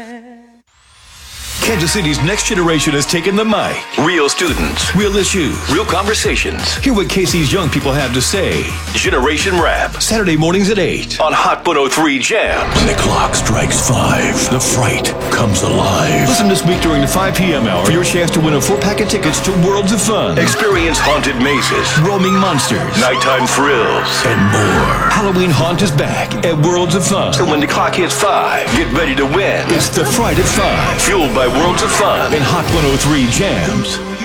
Kansas City's next generation has taken the mic. Real students, real issues, real conversations. Hear what KC's young people have to say. Generation Rap, Saturday mornings at 8 on Hot 103 Jams. When the clock strikes 5, the fright comes alive. Listen this week during the 5 p.m. hour for your chance to win a 4-pack of tickets to Worlds of Fun. Experience haunted mazes, roaming monsters, nighttime thrills, And more. Halloween Haunt is back at Worlds of Fun. So when the clock hits 5, get ready to win. It's the Fright at 5, fueled by Worlds of Fun and Hot 103 Jams.